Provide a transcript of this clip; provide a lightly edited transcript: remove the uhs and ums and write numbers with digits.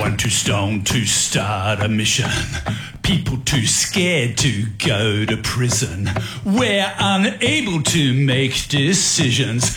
Turned to stone to start a mission. People too scared to go to prison. We're unable to make decisions.